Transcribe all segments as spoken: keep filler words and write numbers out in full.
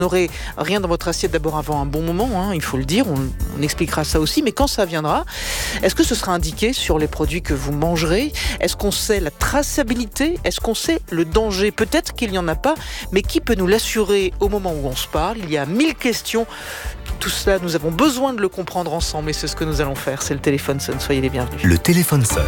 n'aurez rien dans votre assiette d'abord avant un bon moment, hein, il faut le dire, on, on expliquera ça aussi, mais quand ça viendra, est-ce que ce sera indiqué sur les produits que vous mangerez? Est-ce qu'on sait la traçabilité? Est-ce qu'on sait le danger? Peut-être qu'il n'y en a pas, mais qui peut nous l'assurer au moment où on se parle? Il y a mille questions. Tout cela, nous avons besoin de le comprendre ensemble et c'est ce que nous allons faire. C'est le téléphone sonne, soyez les bienvenus. Le téléphone sonne.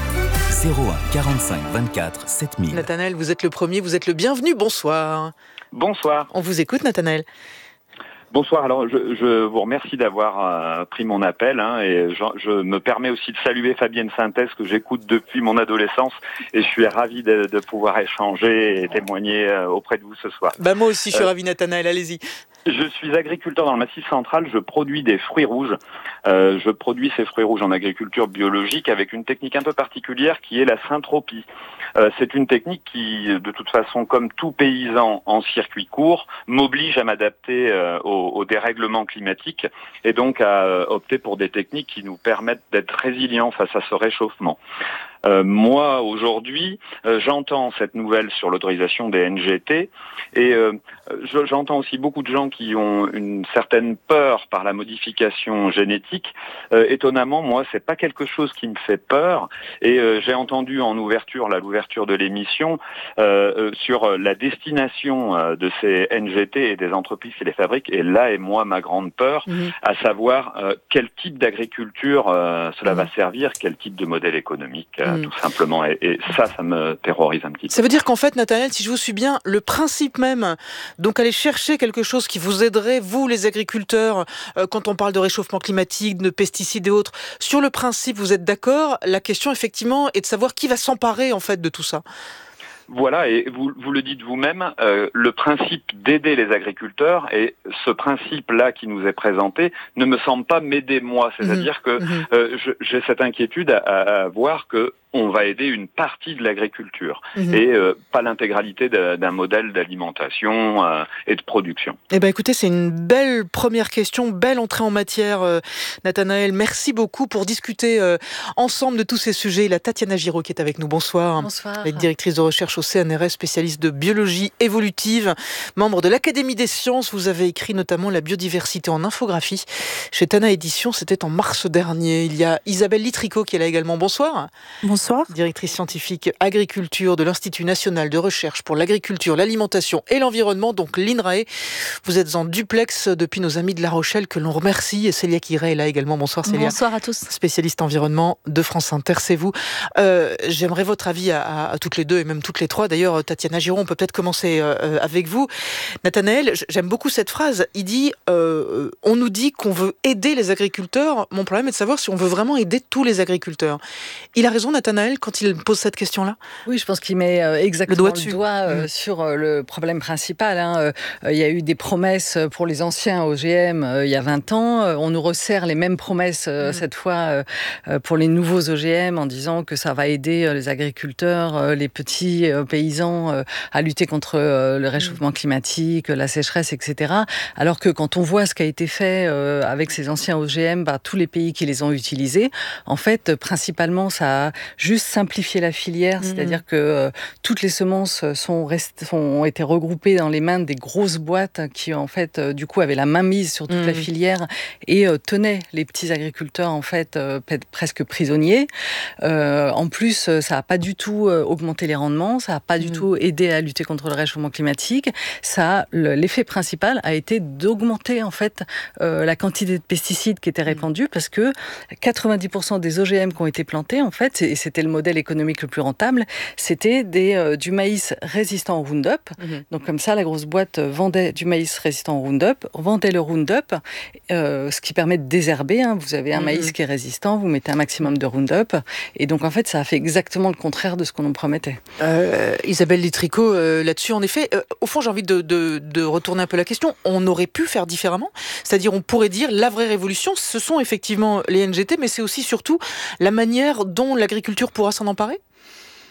zéro un quarante-cinq vingt-quatre sept mille. Nathanaël, vous êtes le premier, vous êtes le bienvenu. Bonsoir. Bonsoir. On vous écoute, Nathanaël. Bonsoir. Alors, je, je vous remercie d'avoir euh, pris mon appel hein, et je, je me permets aussi de saluer Fabienne Synthèse que j'écoute depuis mon adolescence et je suis ravi de, de pouvoir échanger et témoigner euh, auprès de vous ce soir. Bah moi aussi, je suis euh, ravi, Nathanaël. Allez-y. Je suis agriculteur dans le Massif central, je produis des fruits rouges. Euh, je produis ces fruits rouges en agriculture biologique avec une technique un peu particulière qui est la syntropie. Euh, c'est une technique qui, de toute façon, comme tout paysan en circuit court, m'oblige à m'adapter euh, aux, aux dérèglements climatiques et donc à euh, opter pour des techniques qui nous permettent d'être résilients face à ce réchauffement. Euh, moi, aujourd'hui, euh, j'entends cette nouvelle sur l'autorisation des N G T et euh, je, j'entends aussi beaucoup de gens qui ont une certaine peur par la modification génétique. Euh, étonnamment, moi, c'est pas quelque chose qui me fait peur et euh, j'ai entendu en ouverture, là, l'ouverture de l'émission, euh, euh, sur la destination euh, de ces N G T et des entreprises qui les fabriquent et là est moi ma grande peur, mmh. à savoir euh, quel type d'agriculture euh, cela mmh. va servir, quel type de modèle économique. Euh, Mmh. tout simplement, et, et ça, ça me terrorise un petit peu. Ça veut dire qu'en fait, Nathanaël, si je vous suis bien, le principe même, donc aller chercher quelque chose qui vous aiderait, vous les agriculteurs, euh, quand on parle de réchauffement climatique, de pesticides et autres, sur le principe, vous êtes d'accord? La question, effectivement, est de savoir qui va s'emparer, en fait, de tout ça. Voilà, et vous, vous le dites vous-même, euh, le principe d'aider les agriculteurs, et ce principe-là qui nous est présenté, ne me semble pas m'aider moi. C'est-à-dire mmh. que mmh. Euh, je, j'ai cette inquiétude à, à, à voir que on va aider une partie de l'agriculture mmh. et euh, pas l'intégralité de, d'un modèle d'alimentation euh, et de production. Eh ben, écoutez, c'est une belle première question, belle entrée en matière, euh, Nathanaël. Merci beaucoup pour discuter euh, ensemble de tous ces sujets. La Tatiana Giraud qui est avec nous. Bonsoir. Bonsoir. Elle est directrice de recherche au C N R S, spécialiste de biologie évolutive, membre de l'Académie des sciences. Vous avez écrit notamment La biodiversité en infographie chez Tana Éditions. C'était en mars dernier. Il y a Isabelle Litrico qui est là également. Bonsoir. Bonsoir. Directrice scientifique agriculture de l'Institut national de recherche pour l'agriculture, l'alimentation et l'environnement, donc l'I N R A E. Vous êtes en duplex depuis nos amis de La Rochelle que l'on remercie. Et Célia Kiray est là également. Bonsoir Célia. Bonsoir à tous. Spécialiste environnement de France Inter, c'est vous. Euh, j'aimerais votre avis à, à, à toutes les deux et même toutes les trois. D'ailleurs, Tatiana Giraud, on peut peut-être commencer euh, avec vous. Nathanaël, j'aime beaucoup cette phrase. Il dit, euh, on nous dit qu'on veut aider les agriculteurs. Mon problème est de savoir si on veut vraiment aider tous les agriculteurs. Il a raison, Nathanaël, quand il pose cette question-là? Oui, je pense qu'il met euh, exactement le doigt, le doigt euh, mmh. sur euh, le problème principal. Hein. Euh, il y a eu des promesses pour les anciens O G M euh, il y a vingt ans. Euh, on nous resserre les mêmes promesses euh, mmh. cette fois euh, pour les nouveaux O G M en disant que ça va aider euh, les agriculteurs, euh, les petits euh, paysans euh, à lutter contre euh, le réchauffement climatique, la sécheresse, et cetera. Alors que quand on voit ce qui a été fait euh, avec ces anciens O G M par tous les pays qui les ont utilisés, en fait, principalement, ça a juste simplifié la filière, mmh. c'est-à-dire que euh, toutes les semences sont, rest... sont ont été regroupées dans les mains des grosses boîtes qui, en fait, euh, du coup, avaient la main mise sur toute mmh. la filière et euh, tenaient les petits agriculteurs, en fait, euh, presque prisonniers. Euh, en plus, ça n'a pas du tout euh, augmenté les rendements, ça n'a pas mmh. du tout aidé à lutter contre le réchauffement climatique. Ça, le, l'effet principal a été d'augmenter, en fait, euh, la quantité de pesticides qui étaient répandus, parce que quatre-vingt-dix pour cent des O G M qui ont été plantés, en fait, et c'était le modèle économique le plus rentable, c'était des, euh, du maïs résistant au Roundup. Mmh. Donc comme ça, la grosse boîte vendait du maïs résistant au Roundup, vendait le Roundup, euh, ce qui permet de désherber. Hein. Vous avez un mmh. maïs qui est résistant, vous mettez un maximum de Roundup, et donc en fait, ça a fait exactement le contraire de ce qu'on nous promettait. Euh, Isabelle Litrico, euh, là-dessus, en effet, euh, au fond, j'ai envie de, de, de retourner un peu la question. On aurait pu faire différemment, c'est-à-dire on pourrait dire la vraie révolution, ce sont effectivement les N G T, mais c'est aussi surtout la manière dont l'agriculture pourra s'en emparer.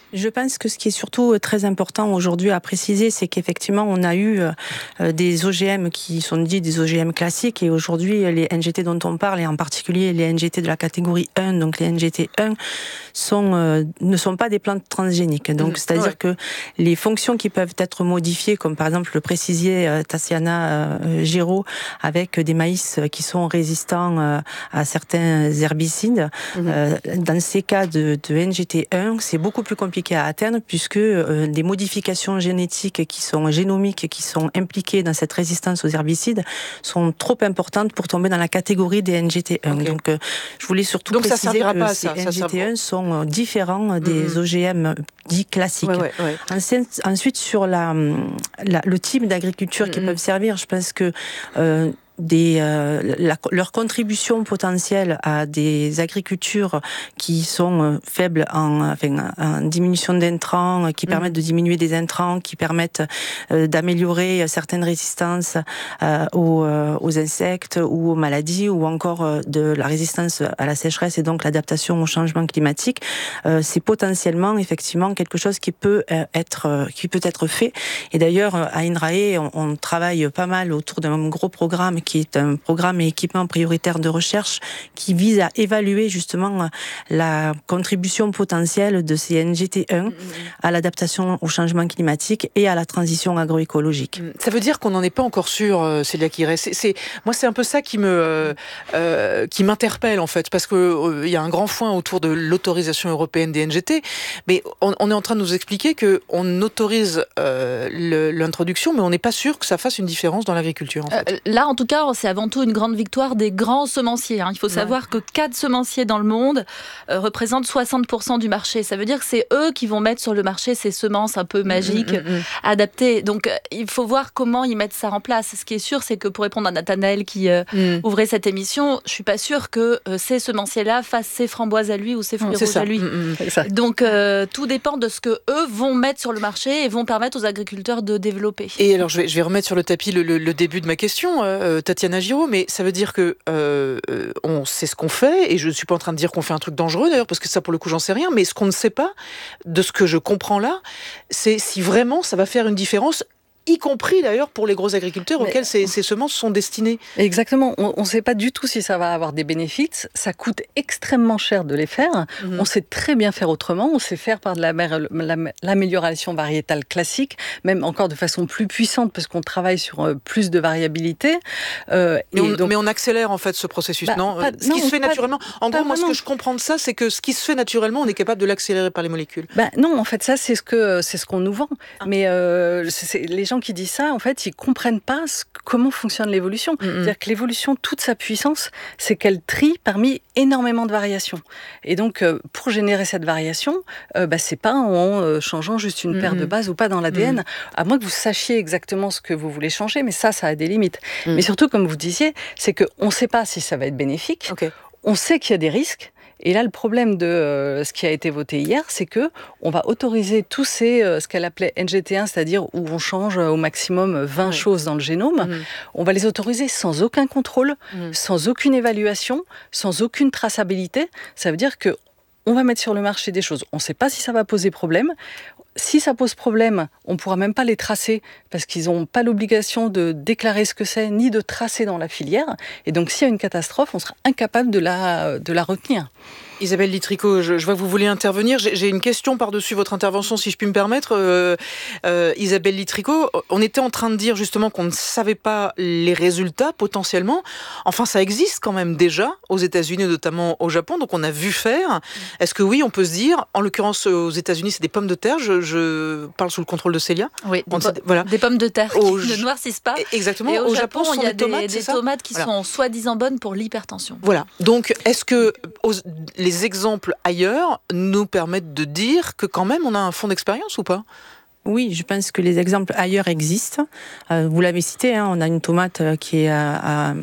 Je pense que ce qui est surtout très important aujourd'hui à préciser, c'est qu'effectivement, on a eu euh, des O G M qui sont dits des O G M classiques, et aujourd'hui, les N G T dont on parle, et en particulier les N G T de la catégorie un, donc les N G T un, sont, euh, ne sont pas des plantes transgéniques. Donc, mmh, c'est-à-dire ouais. que les fonctions qui peuvent être modifiées, comme par exemple le précisier euh, Tassiana euh, Giraud, avec des maïs qui sont résistants euh, à certains herbicides, mmh. euh, dans ces cas de, de N G T un, c'est beaucoup plus compliqué à atteindre, puisque euh, des modifications génétiques qui sont génomiques, qui sont impliquées dans cette résistance aux herbicides, sont trop importantes pour tomber dans la catégorie des N G T un. Okay. Donc, euh, je voulais surtout Donc préciser que pas ces ça, N G T un ça sont différents des mmh. O G M dits classiques. Ouais, ouais, ouais. Ensuite, ensuite, sur la, la, le type d'agriculture mmh. qui peuvent servir, je pense que euh, Des, euh, la, leur contribution potentielle à des agricultures qui sont euh, faibles en, enfin, en diminution d'intrants, qui mmh. permettent de diminuer des intrants, qui permettent euh, d'améliorer certaines résistances euh, aux, euh, aux insectes ou aux maladies, ou encore euh, de la résistance à la sécheresse et donc l'adaptation au changement climatique. Euh, c'est potentiellement effectivement quelque chose qui peut euh, être euh, qui peut être fait. Et d'ailleurs à INRAE, on, on travaille pas mal autour d'un gros programme qui est un programme et équipement prioritaire de recherche qui vise à évaluer justement la contribution potentielle de ces N G T un mmh. à l'adaptation au changement climatique et à la transition agroécologique. Ça veut dire qu'on n'en est pas encore sûr, Célia Quiré. C'est, c'est, moi, c'est un peu ça qui me euh, euh, qui m'interpelle en fait, parce que euh, il y a un grand foin autour de l'autorisation européenne des N G T, mais on, on est en train de nous expliquer que on autorise euh, le, l'introduction, mais on n'est pas sûr que ça fasse une différence dans l'agriculture. En fait. euh, là, en tout cas, c'est avant tout une grande victoire des grands semenciers. Hein. Il faut savoir ouais. que quatre semenciers dans le monde euh, représentent soixante pour cent du marché. Ça veut dire que c'est eux qui vont mettre sur le marché ces semences un peu magiques, mmh, mmh, mmh. adaptées. Donc, euh, il faut voir comment ils mettent ça en place. Ce qui est sûr, c'est que pour répondre à Nathanaël qui euh, mmh. ouvrait cette émission, je suis pas sûre que euh, ces semenciers-là fassent ses framboises à lui ou ses fruits rouges à lui. Mmh, mmh. Donc, euh, tout dépend de ce que eux vont mettre sur le marché et vont permettre aux agriculteurs de développer. Et alors, je vais, je vais remettre sur le tapis le, le, le début de ma question, euh, Tassiana Giraud, mais ça veut dire que euh, on sait ce qu'on fait, et je ne suis pas en train de dire qu'on fait un truc dangereux d'ailleurs, parce que ça pour le coup j'en sais rien, mais ce qu'on ne sait pas, de ce que je comprends là, c'est si vraiment ça va faire une différence, y compris d'ailleurs pour les gros agriculteurs auxquels ces, ces semences sont destinées. Exactement, on ne sait pas du tout si ça va avoir des bénéfices, ça coûte extrêmement cher de les faire, mmh. on sait très bien faire autrement, on sait faire par de la, la, l'amélioration variétale classique, même encore de façon plus puissante, parce qu'on travaille sur euh, plus de variabilité. Euh, mais, on, donc... mais on accélère en fait ce processus, bah, non pas, Ce qui non, se fait pas, naturellement, en gros moi ce que je comprends de ça, c'est que ce qui se fait naturellement, on est capable de l'accélérer par les molécules. Bah, non, en fait ça c'est ce, que, c'est ce qu'on nous vend, ah. mais euh, c'est, c'est, les gens qui disent ça, en fait, ils comprennent pas ce, comment fonctionne l'évolution. Mm-hmm. C'est-à-dire que l'évolution, toute sa puissance, c'est qu'elle trie parmi énormément de variations. Et donc, euh, pour générer cette variation, euh, bah, c'est pas en euh, changeant juste une mm-hmm. paire de bases ou pas dans l'A D N, mm-hmm. à moins que vous sachiez exactement ce que vous voulez changer, mais ça, ça a des limites. Mm-hmm. Mais surtout, comme vous disiez, c'est qu'on ne sait pas si ça va être bénéfique, okay. on sait qu'il y a des risques. Et là, le problème de euh, ce qui a été voté hier, c'est que on va autoriser tous ces, euh, ce qu'elle appelait N G T un, c'est-à-dire où on change au maximum vingt oui. choses dans le génome. Mmh. On va les autoriser sans aucun contrôle, mmh. sans aucune évaluation, sans aucune traçabilité. Ça veut dire que on va mettre sur le marché des choses. On ne sait pas si ça va poser problème. Si ça pose problème, on ne pourra même pas les tracer parce qu'ils n'ont pas l'obligation de déclarer ce que c'est, ni de tracer dans la filière. Et donc, s'il y a une catastrophe, on sera incapable de la, de la retenir. Isabelle Litrico, je, je vois que vous voulez intervenir. J'ai, j'ai une question par-dessus votre intervention, si je puis me permettre. Euh, euh, Isabelle Litrico, on était en train de dire justement qu'on ne savait pas les résultats potentiellement. Enfin, ça existe quand même déjà aux États-Unis, notamment au Japon. Donc, on a vu faire. Est-ce que oui, on peut se dire, en l'occurrence aux États-Unis, c'est des pommes de terre. Je, je parle sous le contrôle de Célia. Oui, des, po- voilà. des pommes de terre au, qui ne noircissent pas. Exactement. Et au, au Japon, Japon, il y a des tomates, des, des tomates qui voilà. sont soi-disant bonnes pour l'hypertension. Voilà. Donc, est-ce que aux, les Les exemples ailleurs nous permettent de dire que quand même on a un fond d'expérience ou pas ? Oui, je pense que les exemples ailleurs existent. Euh, vous l'avez cité, hein, on a une tomate qui est à, à,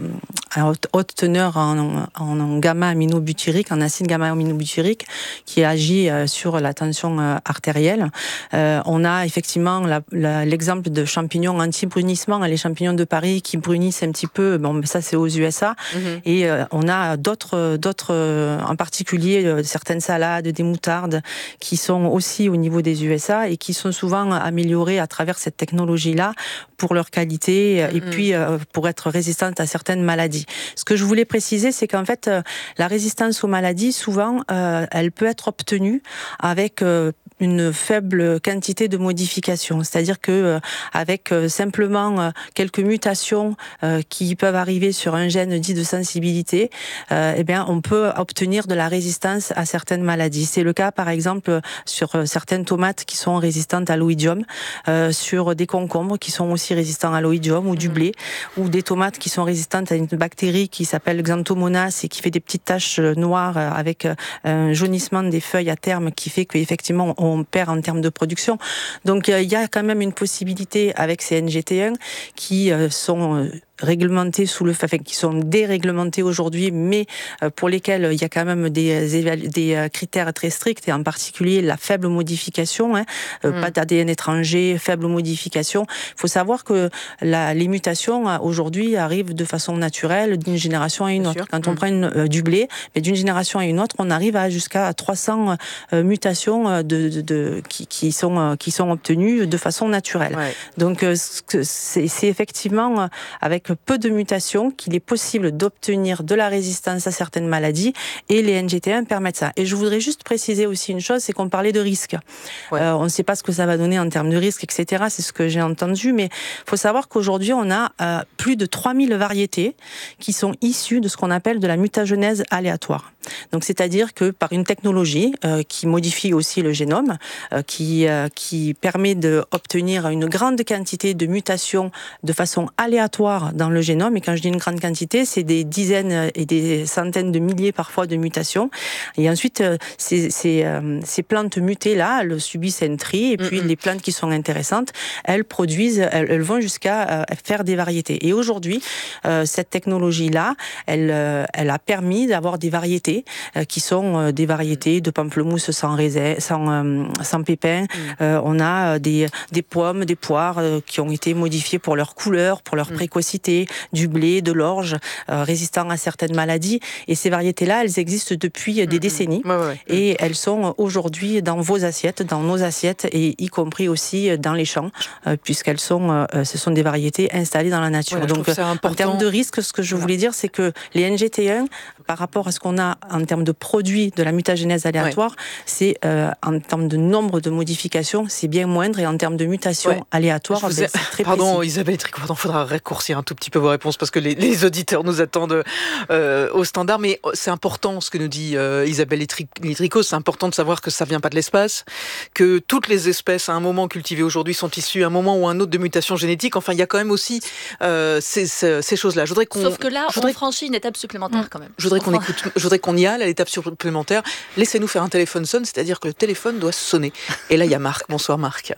à haute, haute teneur en, en, en gamma-aminobutyrique, en acide gamma-aminobutyrique, qui agit euh, sur la tension euh, artérielle. Euh, on a effectivement la, la, l'exemple de champignons anti-brunissement, les champignons de Paris qui brunissent un petit peu. Bon, ça c'est aux U S A. Mm-hmm. Et euh, on a d'autres, d'autres, euh, en particulier euh, certaines salades, des moutardes, qui sont aussi au niveau des U S A et qui sont souvent améliorées à travers cette technologie-là pour leur qualité mm-hmm. et puis euh, pour être résistantes à certaines maladies. Ce que je voulais préciser, c'est qu'en fait, euh, la résistance aux maladies, souvent, euh, elle peut être obtenue avec euh, une faible quantité de modifications. C'est-à-dire que euh, avec euh, simplement euh, quelques mutations euh, qui peuvent arriver sur un gène dit de sensibilité, euh, eh bien, on peut obtenir de la résistance à certaines maladies. C'est le cas, par exemple, sur euh, certaines tomates qui sont résistantes à l'oïdium, euh, sur des concombres qui sont aussi résistants à l'oïdium ou du blé, ou des tomates qui sont résistantes à une bactérie qui s'appelle Xanthomonas et qui fait des petites taches noires avec un jaunissement des feuilles à terme qui fait qu'effectivement on perd en termes de production. Donc il y a quand même une possibilité avec ces N G T un qui sont réglementés sous le fait, enfin, qui sont déréglementés aujourd'hui, mais pour lesquels il y a quand même des, des critères très stricts, et en particulier la faible modification, hein, mmh. pas d'A D N étranger, faible modification. Il faut savoir que la, les mutations aujourd'hui arrivent de façon naturelle d'une génération à une Bien autre. Sûr. Quand mmh. on prend une, euh, du blé, mais d'une génération à une autre, on arrive à jusqu'à trois cents euh, mutations de, de, de, qui, qui, sont, euh, qui sont obtenues de façon naturelle. Ouais. Donc euh, c'est, c'est effectivement euh, avec peu de mutations qu'il est possible d'obtenir de la résistance à certaines maladies, et les N G T un permettent ça. Et je voudrais juste préciser aussi une chose, c'est qu'on parlait de risques. Ouais. Euh, on ne sait pas ce que ça va donner en termes de risques, et cetera. C'est ce que j'ai entendu, mais il faut savoir qu'aujourd'hui, on a euh, plus de trois mille variétés qui sont issues de ce qu'on appelle de la mutagenèse aléatoire. Donc, c'est-à-dire que par une technologie euh, qui modifie aussi le génome, euh, qui, euh, qui permet d'obtenir une grande quantité de mutations de façon aléatoire dans le génome, et quand je dis une grande quantité, c'est des dizaines et des centaines de milliers parfois de mutations. Et ensuite, ces, ces, ces plantes mutées-là, elles subissent un tri, et puis mm-hmm. les plantes qui sont intéressantes, elles produisent, elles, elles vont jusqu'à faire des variétés. Et aujourd'hui, euh, cette technologie-là, elle, elle a permis d'avoir des variétés euh, qui sont euh, des variétés de pamplemousse sans raisin, sans, euh, sans pépins. Mm. Euh, on a des, des pommes, des poires euh, qui ont été modifiées pour leur couleur, pour leur mm. précocité, du blé, de l'orge, euh, résistant à certaines maladies. Et ces variétés-là, elles existent depuis des mmh, décennies. Ouais, ouais. Et elles sont aujourd'hui dans vos assiettes, dans nos assiettes, et y compris aussi dans les champs, euh, puisqu'elles sont, euh, ce sont des variétés installées dans la nature. Voilà, donc, en termes de risque, ce que je voulais dire, c'est que les N G T un, par rapport à ce qu'on a en termes de produits de la mutagénèse aléatoire, ouais. c'est euh, en termes de nombre de modifications, c'est bien moindre, et en termes de mutations ouais. aléatoires, ben, ai... c'est très Pardon, précis. Isabelle Tricot, il faudra raccourcir un tout petit peu vos réponses parce que les, les auditeurs nous attendent euh, au standard, mais c'est important ce que nous dit euh, Isabelle Tricot, c'est important de savoir que ça vient pas de l'espace, que toutes les espèces à un moment cultivées aujourd'hui sont issues à un moment ou un autre de mutations génétiques. Enfin, il y a quand même aussi euh, ces, ces, ces choses-là. Je voudrais qu'on, Sauf que là, je voudrais... on franchit une étape supplémentaire mmh. quand même. Je voudrais qu'on écoute, je voudrais qu'on y aille à l'étape supplémentaire. Laissez-nous faire un téléphone sonne, c'est-à-dire que le téléphone doit sonner. Et là, il y a Marc. Bonsoir Marc.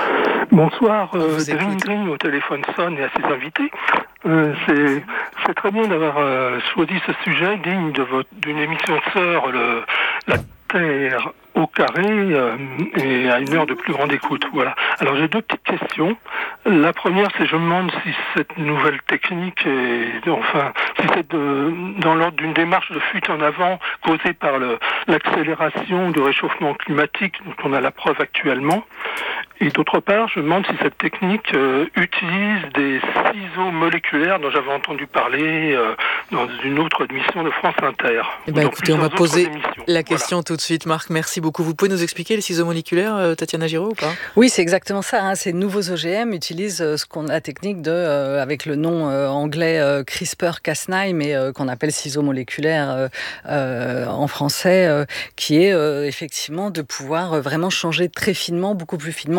Bonsoir, euh, Green Green au téléphone sonne et à ses invités. Euh, c'est, c'est très bien d'avoir euh, choisi ce sujet digne de votre, d'une émission sœur, le, la Terre au carré, euh, et à une heure de plus grande écoute. Voilà. Alors j'ai deux petites questions. La première, c'est je me demande si cette nouvelle technique est, enfin, si c'est de, dans l'ordre d'une démarche de fuite en avant causée par le, l'accélération du réchauffement climatique dont on a la preuve actuellement. Et d'autre part, je me demande si cette technique euh, utilise des ciseaux moléculaires dont j'avais entendu parler euh, dans une autre émission de France Inter. Eh ben, écoutez, on va poser la question voilà. tout de suite. Marc, merci beaucoup. Vous pouvez nous expliquer les ciseaux moléculaires, euh, Tatiana Giraud, ou pas ? Oui, c'est exactement ça. Hein. Ces nouveaux O G M utilisent euh, ce qu'on la technique de, euh, avec le nom euh, anglais euh, CRISPR-Cas9, mais euh, qu'on appelle ciseaux moléculaires euh, euh, en français, euh, qui est euh, effectivement de pouvoir euh, vraiment changer très finement, beaucoup plus finement,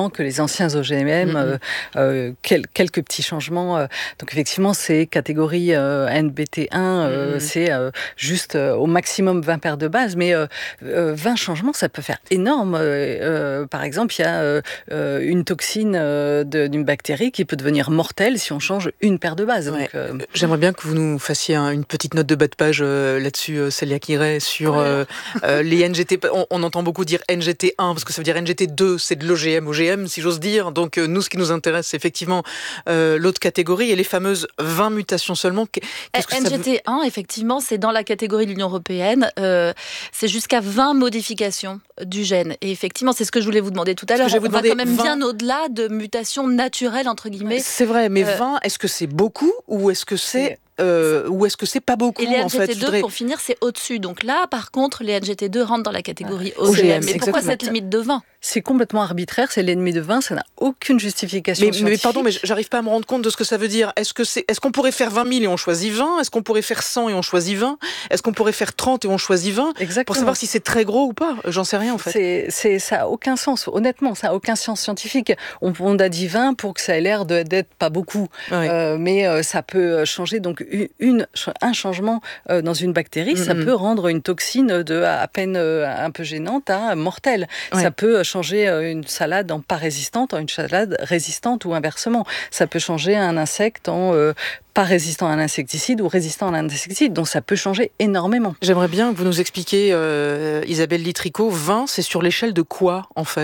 temps que les anciens O G M, mmh. euh, euh, quel, quelques petits changements. Euh, donc effectivement, c'est catégorie euh, N B T un, euh, mmh. c'est euh, juste euh, au maximum vingt paires de bases, mais euh, euh, vingt changements, ça peut faire énorme. Euh, euh, par exemple, il y a euh, euh, une toxine euh, de, d'une bactérie qui peut devenir mortelle si on change une paire de bases. Ouais. Donc, euh... J'aimerais bien que vous nous fassiez un, une petite note de bas de page euh, là-dessus, euh, Célia Quiret, sur euh, euh, les N G T. On, on entend beaucoup dire N G T un, parce que ça veut dire N G T deux, c'est de l'O G M, O G M, si j'ose dire. Donc euh, nous, ce qui nous intéresse, c'est effectivement euh, l'autre catégorie et les fameuses vingt mutations seulement. Qu'est-ce que N G T un, effectivement, c'est dans la catégorie de l'Union européenne. Euh, c'est jusqu'à vingt modifications du gène. Et effectivement, c'est ce que je voulais vous demander tout à l'heure. On va quand même vingt... bien au-delà de mutations naturelles, entre guillemets. C'est vrai, mais euh... vingt, est-ce que c'est beaucoup ou est-ce que c'est... Euh, ou est-ce que c'est pas beaucoup, et les N G T deux, en fait, voudrais... pour finir, c'est au-dessus. Donc là, par contre, les N G T deux rentrent dans la catégorie ah, O G M. O G M. Mais pourquoi cette limite de vingt ? C'est complètement arbitraire, c'est l'ennemi de vingt, ça n'a aucune justification mais, scientifique. Mais pardon, mais j'arrive pas à me rendre compte de ce que ça veut dire. Est-ce que c'est, est-ce qu'on pourrait faire vingt mille et on choisit vingt ? Est-ce qu'on pourrait faire cent et on choisit vingt ? Est-ce qu'on pourrait faire trente et on choisit vingt ? Exactement. Pour savoir si c'est très gros ou pas. J'en sais rien, en fait. C'est, c'est, ça n'a aucun sens, honnêtement, ça n'a aucun sens scientifique. On, on a dit vingt pour que ça ait l'air de, d'être pas beaucoup. Ouais. Euh, mais euh, ça peut changer, donc une, un changement euh, dans une bactérie, mm-hmm. ça peut rendre une toxine de à peine euh, un peu gênante à mortelle. Ouais. Ça peut changer euh, une salade en pas résistante en une salade résistante ou inversement. Ça peut changer un insecte en euh, pas résistant à un insecticide ou résistant à un insecticide. Donc ça peut changer énormément. J'aimerais bien que vous nous expliquiez, euh, Isabelle Litrico, vingt, c'est sur l'échelle de quoi, en fait ?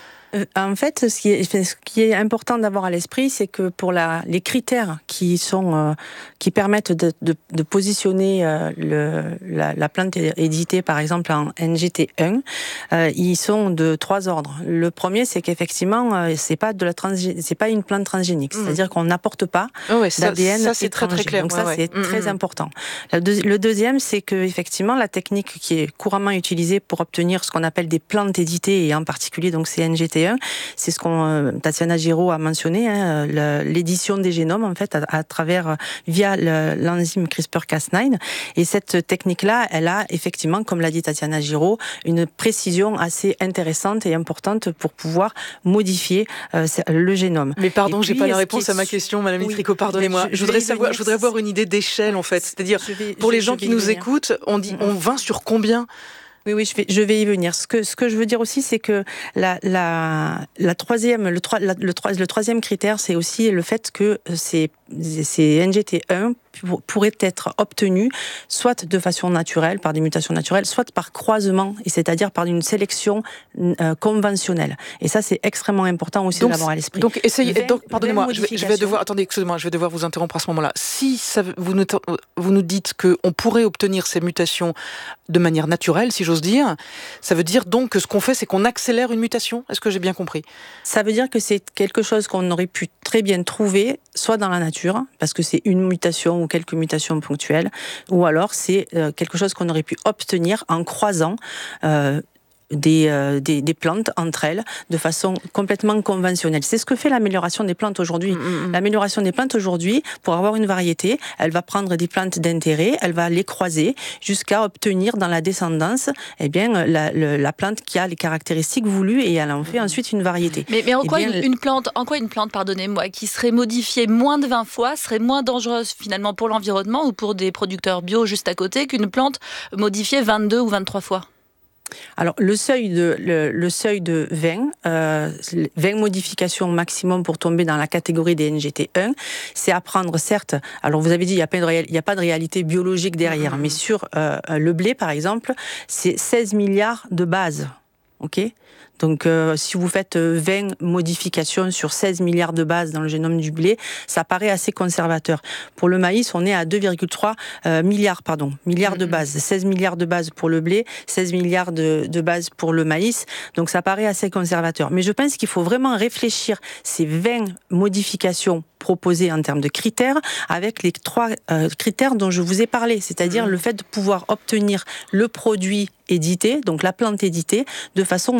En fait, ce qui est, ce qui est important d'avoir à l'esprit, c'est que pour la, les critères qui sont, euh, qui permettent de, de, de positionner euh, le, la, la plante éditée, par exemple en N G T un, euh, ils sont de trois ordres. Le premier, c'est qu'effectivement, euh, c'est pas de la transgé... c'est pas une plante transgénique, mmh. c'est-à-dire qu'on n'apporte pas oh ouais, ça, d'A D N. Ça, c'est très très clair. Donc ouais, ça, ouais. c'est mmh. très important. Le, deux, le deuxième, c'est que effectivement, la technique qui est couramment utilisée pour obtenir ce qu'on appelle des plantes éditées, et en particulier donc c'est N G T un, c'est ce qu'on Tatiana Giraud a mentionné, hein, l'édition des génomes en fait à, à travers via le, l'enzyme CRISPR Cas neuf. Et cette technique-là, elle a effectivement, comme l'a dit Tatiana Giraud, une précision assez intéressante et importante pour pouvoir modifier euh, le génome. Mais pardon, puis, j'ai pas la réponse à ma question, Madame oui, Litrico, pardonnez-moi. Je, je, je voudrais savoir, je voudrais avoir une idée d'échelle en fait, c'est-à-dire vais, pour je, les gens qui nous écoutent, on dit, on vint sur combien ? Oui, oui, je vais, je vais y venir. Ce que, ce que je veux dire aussi, c'est que la, la, la troisième, le, la, le, le troisième critère, c'est aussi le fait que ces, ces N G T un pourraient être obtenus soit de façon naturelle, par des mutations naturelles, soit par croisement, et c'est-à-dire par une sélection euh, conventionnelle. Et ça, c'est extrêmement important aussi donc, de l'avoir à l'esprit. Donc, essayez, vingt, donc pardonnez-moi, je vais, je vais devoir, attendez, excusez-moi, je vais devoir vous interrompre à ce moment-là. Si ça, vous, nous, vous nous dites qu'on pourrait obtenir ces mutations de manière naturelle, si j'ose dire, ça veut dire donc que ce qu'on fait, c'est qu'on accélère une mutation ? Est-ce que j'ai bien compris ? Ça veut dire que c'est quelque chose qu'on aurait pu très bien trouver, soit dans la nature, parce que c'est une mutation ou quelques mutations ponctuelles, ou alors c'est euh, quelque chose qu'on aurait pu obtenir en croisant euh, Des, euh, des, des plantes entre elles de façon complètement conventionnelle. C'est ce que fait l'amélioration des plantes aujourd'hui. Mmh. L'amélioration des plantes aujourd'hui, pour avoir une variété, elle va prendre des plantes d'intérêt, elle va les croiser jusqu'à obtenir dans la descendance eh bien, la, la, la plante qui a les caractéristiques voulues et elle en fait ensuite une variété. Mais, mais en, eh quoi bien, une, une plante, en quoi une plante, pardonnez-moi, qui serait modifiée moins de vingt fois serait moins dangereuse finalement pour l'environnement ou pour des producteurs bio juste à côté qu'une plante modifiée vingt-deux ou vingt-trois fois ? Alors, le seuil de, le, le seuil de vingt, euh, vingt modifications maximum pour tomber dans la catégorie des N G T un, c'est à prendre, certes, alors vous avez dit, il n'y a pas de, réal, il n'y a pas de réalité biologique derrière, mmh. mais sur euh, le blé, par exemple, c'est seize milliards de bases, ok ? Donc, euh, si vous faites vingt modifications sur seize milliards de bases dans le génome du blé, ça paraît assez conservateur. Pour le maïs, on est à deux virgule trois euh, milliards, pardon, milliards mm-hmm. de bases. seize milliards de bases pour le blé, seize milliards de, de bases pour le maïs. Donc, ça paraît assez conservateur. Mais je pense qu'il faut vraiment réfléchir ces vingt modifications proposées en termes de critères avec les trois euh, critères dont je vous ai parlé, c'est-à-dire mmh. le fait de pouvoir obtenir le produit édité, donc la plante éditée, de façon naturelle.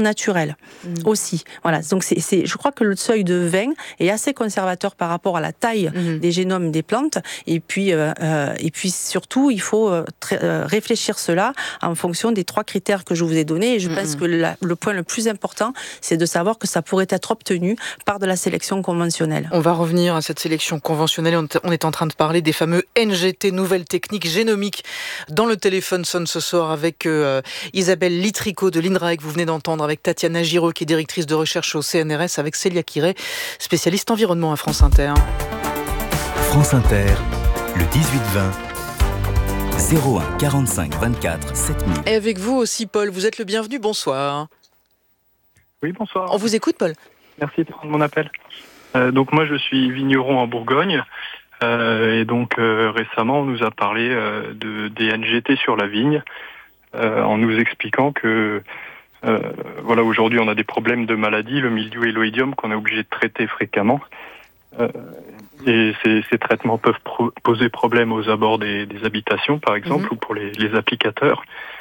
naturel mmh. aussi. Voilà. Donc c'est, c'est, je crois que le seuil de vingt est assez conservateur par rapport à la taille mmh. des génomes des plantes. Et puis, euh, euh, et puis surtout, il faut euh, très, euh, réfléchir cela en fonction des trois critères que je vous ai donnés. Et je mmh. pense que la, le point le plus important, c'est de savoir que ça pourrait être obtenu par de la sélection conventionnelle. On va revenir à cette sélection conventionnelle. On est en train de parler des fameux N G T, nouvelles techniques génomiques, dans le téléphone sonne ce soir avec euh, Isabelle Litrico de l'INRAE, que vous venez d'entendre, avec Tatiana Giraud, qui est directrice de recherche au C N R S, avec Célia Quiré, spécialiste environnement à France Inter. France Inter, le dix-huit vingt, zéro un quarante-cinq vingt-quatre sept mille. Et avec vous aussi, Paul, vous êtes le bienvenu, bonsoir. Oui, bonsoir. On vous écoute, Paul. Merci de prendre mon appel. Euh, donc moi, je suis vigneron en Bourgogne. Euh, et donc euh, récemment, on nous a parlé euh, de, des N G T sur la vigne, euh, en nous expliquant que euh, voilà, aujourd'hui on a des problèmes de maladies, le mildiou et l'oïdium qu'on est obligé de traiter fréquemment. Euh, et ces, ces traitements peuvent pro- poser problème aux abords des, des habitations, par exemple, mmh. ou pour les, les applicateurs.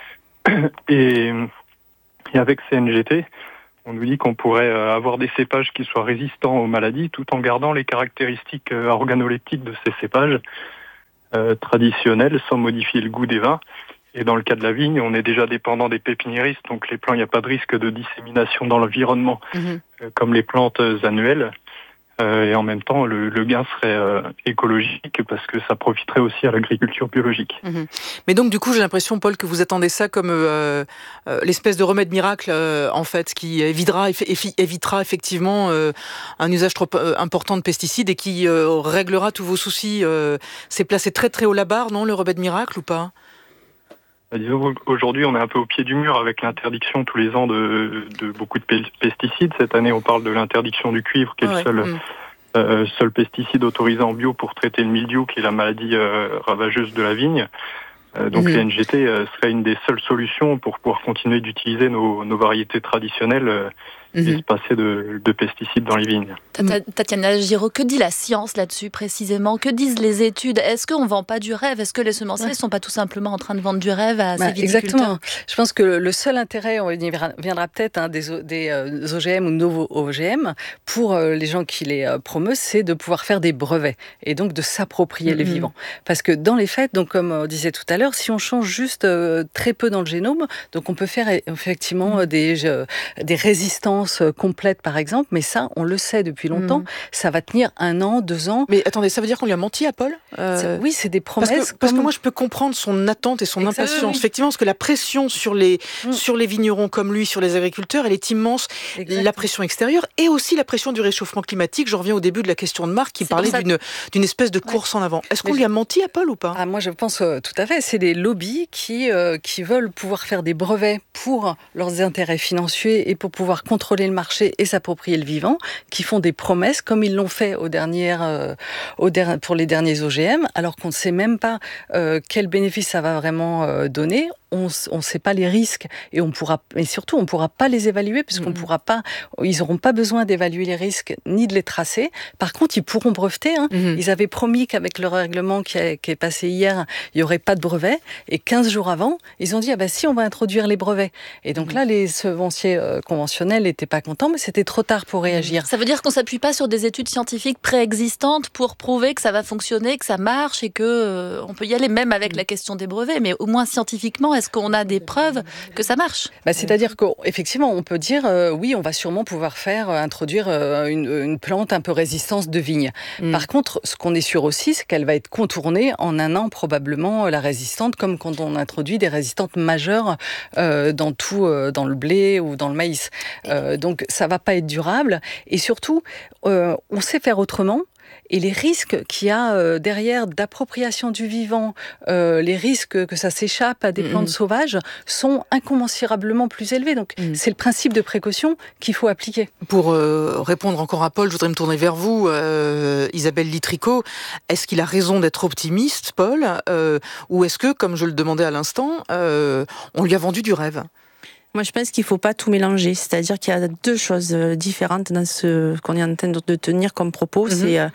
Et, et avec ces N G T, on nous dit qu'on pourrait avoir des cépages qui soient résistants aux maladies tout en gardant les caractéristiques organoleptiques de ces cépages euh, traditionnels sans modifier le goût des vins. Et dans le cas de la vigne, on est déjà dépendant des pépiniéristes, donc les plants, il n'y a pas de risque de dissémination dans l'environnement mmh. euh, comme les plantes annuelles. Euh, et en même temps, le, le gain serait euh, écologique parce que ça profiterait aussi à l'agriculture biologique. Mmh. Mais donc, du coup, j'ai l'impression, Paul, que vous attendez ça comme euh, euh, l'espèce de remède miracle, euh, en fait, qui évitera, effi- évitera effectivement euh, un usage trop euh, important de pesticides et qui euh, réglera tous vos soucis. Euh, c'est placé très très haut la barre, non, le remède miracle, ou pas ? Disons, aujourd'hui, on est un peu au pied du mur avec l'interdiction tous les ans de, de beaucoup de pesticides. Cette année, on parle de l'interdiction du cuivre, qui est ouais. le seul, mmh. euh, seul pesticide autorisé en bio pour traiter le mildiou, qui est la maladie euh, ravageuse de la vigne. Euh, donc mmh. les N G T euh, seraient une des seules solutions pour pouvoir continuer d'utiliser nos, nos variétés traditionnelles euh, mmh. et se passer de, de pesticides dans les vignes. Tatiana Giraud, que dit la science là-dessus précisément ? Que disent les études ? Est-ce qu'on ne vend pas du rêve ? Est-ce que les semenciers ne ouais. sont pas tout simplement en train de vendre du rêve à bah, ces viticulteurs ? Exactement. Je pense que le seul intérêt, on y viendra peut-être, hein, des, des euh, O G M ou nouveaux O G M, pour euh, les gens qui les euh, promeuvent, c'est de pouvoir faire des brevets et donc de s'approprier mmh. les vivants. Parce que dans les faits, donc, comme on disait tout à l'heure, si on change juste euh, très peu dans le génome, donc on peut faire effectivement euh, des, euh, des résistances euh, complètes, par exemple, mais ça, on le sait depuis longtemps, mmh. ça va tenir un an, deux ans. Mais attendez, ça veut dire qu'on lui a menti à Paul ? euh... c'est, Oui, c'est des promesses. Parce que, parce que moi, je peux comprendre son attente et son Exactement, impatience. Oui. Effectivement, parce que la pression sur les, mmh. sur les vignerons comme lui, sur les agriculteurs, elle est immense. Exactement. La pression extérieure et aussi la pression du réchauffement climatique. Je reviens au début de la question de Marc qui c'est parlait d'une, d'une espèce de course ouais. en avant. Est-ce qu'on mais lui a menti à Paul ou pas ? ah, Moi, je pense euh, tout à fait. C'est des lobbies qui, euh, qui veulent pouvoir faire des brevets pour leurs intérêts financiers et pour pouvoir contrôler le marché et s'approprier le vivant, qui font des promesses comme ils l'ont fait aux dernières, euh, aux der- pour les derniers O G M, alors qu'on ne sait même pas euh, quel bénéfice ça va vraiment euh, donner. On ne sait pas les risques et on pourra, et surtout on ne pourra pas les évaluer puisqu'on mmh. pourra pas, ils n'auront pas besoin d'évaluer les risques ni de les tracer. Par contre, ils pourront breveter. Hein. Mmh. Ils avaient promis qu'avec le règlement qui, a, qui est passé hier, il n'y aurait pas de brevet. Et quinze jours avant, ils ont dit ah ben si, on va introduire les brevets. Et donc mmh. là, les semenciers euh, conventionnels n'étaient pas contents, mais c'était trop tard pour réagir. Ça veut dire qu'on ne s'appuie pas sur des études scientifiques préexistantes pour prouver que ça va fonctionner, que ça marche et qu'on euh, peut y aller même avec mmh. la question des brevets, mais au moins scientifiquement, est-ce qu'on a des preuves que ça marche ? Bah, c'est-à-dire qu'effectivement, on peut dire, euh, oui, on va sûrement pouvoir faire, euh, introduire euh, une, une plante un peu résistante de vigne. Mm. Par contre, ce qu'on est sûr aussi, c'est qu'elle va être contournée en un an, probablement, la résistante, comme quand on introduit des résistantes majeures euh, dans tout, euh, dans le blé ou dans le maïs. Euh, donc, ça ne va pas être durable. Et surtout, euh, on sait faire autrement. Et les risques qu'il y a euh, derrière d'appropriation du vivant, euh, les risques que ça s'échappe à des mmh. plantes sauvages sont incommensurablement plus élevés. Donc mmh. c'est le principe de précaution qu'il faut appliquer. Pour euh, répondre encore à Paul, je voudrais me tourner vers vous, euh, Isabelle Litrico. Est-ce qu'il a raison d'être optimiste, Paul, euh, ou est-ce que, comme je le demandais à l'instant, euh, on lui a vendu du rêve ? Moi, je pense qu'il ne faut pas tout mélanger. C'est-à-dire qu'il y a deux choses différentes dans ce qu'on est en train de tenir comme propos. Mm-hmm. C'est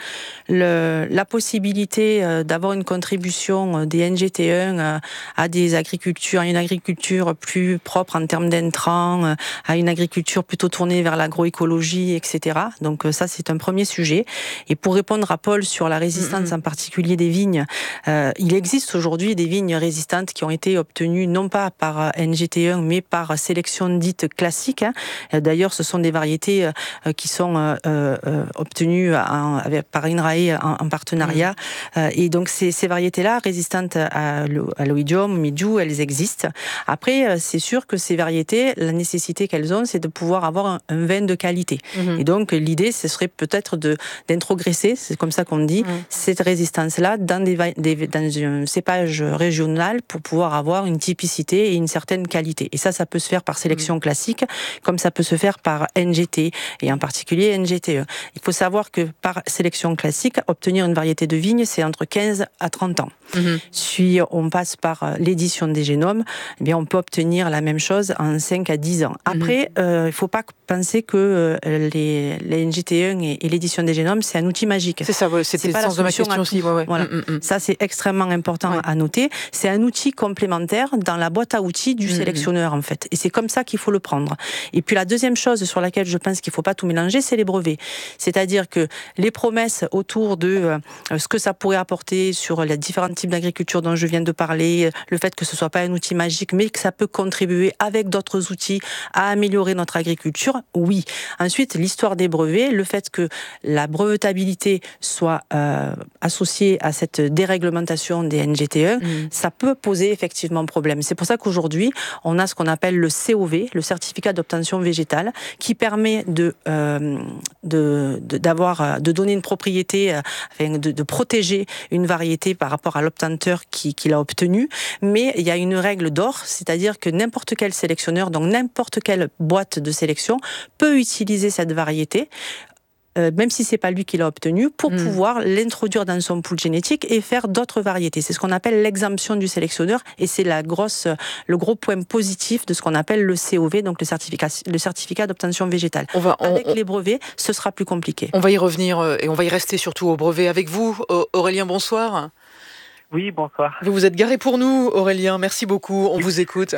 le, la possibilité d'avoir une contribution des N G T un à des agricultures, à une agriculture plus propre en termes d'intrants, à une agriculture plutôt tournée vers l'agroécologie, et cetera. Donc ça, c'est un premier sujet. Et pour répondre à Paul sur la résistance mm-hmm. en particulier des vignes, euh, il existe aujourd'hui des vignes résistantes qui ont été obtenues non pas par N G T un, mais par sélection dite classique. D'ailleurs, ce sont des variétés euh, qui sont euh, euh, obtenues en, avec, par INRAE en, en partenariat. Mmh. Et donc, ces, ces variétés-là, résistantes à, à l'oïdium, au mildiou, elles existent. Après, c'est sûr que ces variétés, la nécessité qu'elles ont, c'est de pouvoir avoir un, un vin de qualité. Mmh. Et donc, l'idée, ce serait peut-être de, d'introgresser, c'est comme ça qu'on dit, mmh. cette résistance-là dans, des, des, dans un cépage régional pour pouvoir avoir une typicité et une certaine qualité. Et ça, ça peut se faire par sélection mmh. classique, comme ça peut se faire par N G T, et en particulier N G T un. Il faut savoir que par sélection classique, obtenir une variété de vigne, c'est entre quinze à trente ans. Mmh. Si on passe par l'édition des génomes, eh bien, on peut obtenir la même chose en cinq à dix ans. Après, mmh. euh, il ne faut pas penser que euh, les, les N G T un et, et l'édition des génomes, c'est un outil magique. C'est ça, ouais, c'était le sens de ma question aussi. Ouais, ouais. Voilà. Mmh, mmh. Ça, c'est extrêmement important ouais. à noter. C'est un outil complémentaire dans la boîte à outils du mmh. sélectionneur, en fait. Et c'est comme ça qu'il faut le prendre. Et puis la deuxième chose sur laquelle je pense qu'il ne faut pas tout mélanger, c'est les brevets. C'est-à-dire que les promesses autour de euh, ce que ça pourrait apporter sur les différents types d'agriculture dont je viens de parler, le fait que ce ne soit pas un outil magique, mais que ça peut contribuer avec d'autres outils à améliorer notre agriculture, oui. Ensuite, l'histoire des brevets, le fait que la brevetabilité soit euh, associée à cette déréglementation des N G T un, mmh. ça peut poser effectivement problème. C'est pour ça qu'aujourd'hui, on a ce qu'on appelle le C O V, le certificat d'obtention végétale, qui permet de, euh, de, de, d'avoir, de donner une propriété, euh, enfin, de, de protéger une variété par rapport à l'obtenteur qui, qui l'a obtenue. Mais il y a une règle d'or, c'est-à-dire que n'importe quel sélectionneur, donc n'importe quelle boîte de sélection, peut utiliser cette variété, Euh, même si c'est pas lui qui l'a obtenu, pour mmh. pouvoir l'introduire dans son pool génétique et faire d'autres variétés. C'est ce qu'on appelle l'exemption du sélectionneur, et c'est la grosse, le gros point positif de ce qu'on appelle le C O V, donc le certificat, le certificat d'obtention végétale. On va, on, avec on, les brevets, ce sera plus compliqué. On va y revenir et on va y rester surtout au brevet avec vous. Aurélien, bonsoir. Oui, bonsoir. Vous vous êtes garé pour nous, Aurélien. Merci beaucoup. On oui. vous écoute.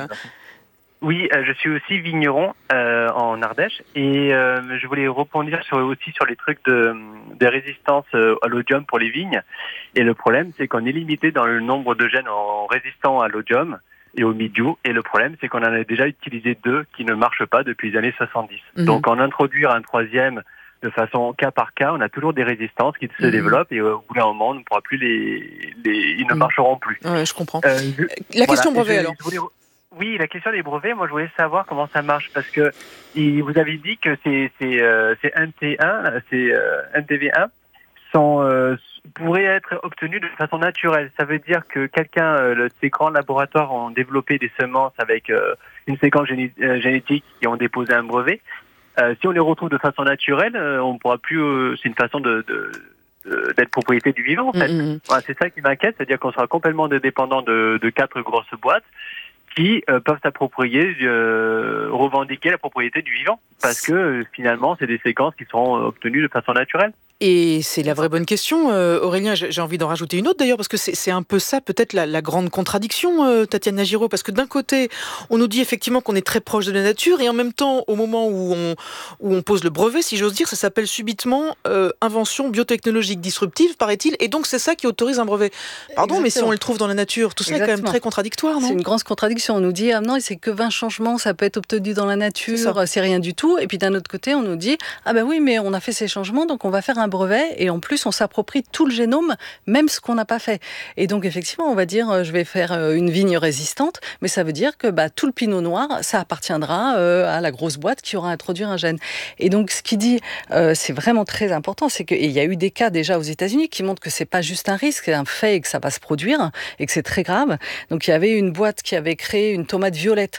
Oui, euh, je suis aussi vigneron euh, en Ardèche et euh, je voulais rebondir sur, aussi sur les trucs de, de résistance euh, à l'oïdium pour les vignes. Et le problème, c'est qu'on est limité dans le nombre de gènes en résistants à l'oïdium et au mildiou. Et le problème, c'est qu'on en a déjà utilisé deux qui ne marchent pas depuis les années soixante-dix. Mmh. Donc en introduire un troisième de façon cas par cas, on a toujours des résistances qui se mmh. développent et au bout d'un moment, on ne pourra plus les, les ils ne mmh. marcheront plus. Ouais, je comprends. Euh, je, La question voilà, brevet je, alors. Je voulais... Oui, la question des brevets, moi je voulais savoir comment ça marche parce que il, vous avez dit que c'est c'est euh, c'est N T un, c'est euh, N T V un sont euh, pourraient être obtenus de façon naturelle. Ça veut dire que quelqu'un, euh, ces grands laboratoires ont développé des semences avec euh, une séquence géné- euh, génétique et ont déposé un brevet. Euh, si on les retrouve de façon naturelle, euh, on pourra plus. Euh, c'est une façon de, de d'être propriété du vivant en fait. Mmh. Voilà, c'est ça qui m'inquiète, c'est-à-dire qu'on sera complètement dépendant de, de quatre grosses boîtes qui euh, peuvent s'approprier, euh, revendiquer la propriété du vivant, parce que euh, finalement, c'est des séquences qui seront euh, obtenues de façon naturelle. Et c'est la vraie bonne question, euh, Aurélien. J'ai envie d'en rajouter une autre d'ailleurs, parce que c'est, c'est un peu ça, peut-être la, la grande contradiction, euh, Tatiana Giraud, parce que d'un côté, on nous dit effectivement qu'on est très proche de la nature, et en même temps, au moment où on, où on pose le brevet, si j'ose dire, ça s'appelle subitement euh, invention biotechnologique disruptive, paraît-il, et donc c'est ça qui autorise un brevet. Pardon, Exactement. Mais si on le trouve dans la nature, tout ça Exactement. Est quand même très contradictoire, non ? C'est une grande contradiction. On nous dit, ah non, c'est que vingt changements, ça peut être obtenu dans la nature, c'est, c'est rien du tout. Et puis d'un autre côté, on nous dit, ah ben oui, mais on a fait ces changements, donc on va faire un brevet, et en plus, on s'approprie tout le génome, même ce qu'on n'a pas fait. Et donc, effectivement, on va dire, je vais faire une vigne résistante, mais ça veut dire que bah, tout le pinot noir, ça appartiendra euh, à la grosse boîte qui aura introduit un gène. Et donc, ce qu'il dit, euh, c'est vraiment très important, c'est qu'il y a eu des cas déjà aux États-Unis qui montrent que c'est pas juste un risque, c'est un fait et que ça va se produire, et que c'est très grave. Donc, il y avait une boîte qui avait créé une tomate violette